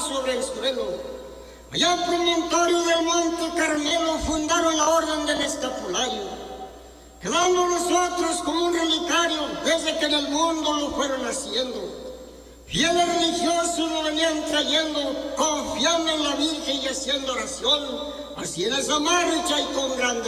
sobre el suelo. Allá en promontorio del Monte Carmelo fundaron la Orden del Escapulario, quedando nosotros como un relicario desde que en el mundo lo fueron haciendo. Fieles religiosos lo venían trayendo, confiando en la Virgen y haciendo oración, así en esa marcha y con grande